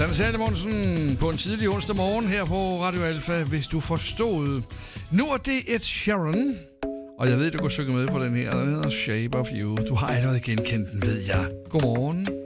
Sanne Salomonsen på en tidlig onsdag morgen her på Radio Alfa, hvis du forstod. Nu er det Ed Sheeran, og jeg ved, du kan synge med på den her, der hedder Shape of You. Du har allerede genkendt den, ved jeg. Godmorgen.